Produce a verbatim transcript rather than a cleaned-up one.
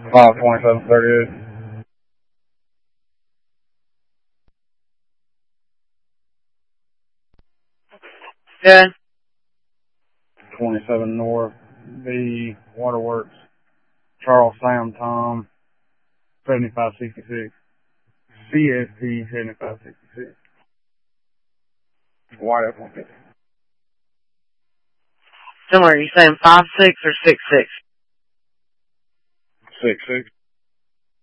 five twenty-seven thirty-eight. Good. twenty-seven North, V, Waterworks, Charles Sam Tom, seventy-five sixty-six. C S T seventy-five sixty-six. White F one fifty. Somewhere, you saying five six or six six? Six six.